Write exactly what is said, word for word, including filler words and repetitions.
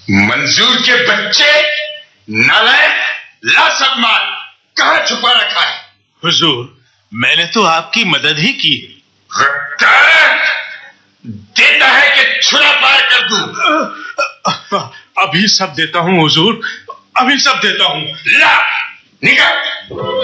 मंजूर के बच्चे, नालायक, ला सब माल कहां छुपा रखा है? हुजूर, मैंने तो आपकी मदद ही की। रखता है, देता है कि छुरा पार कर दूं? अभी सब देता हूं हुजूर, अभी सब देता हूं। ला, निकाल।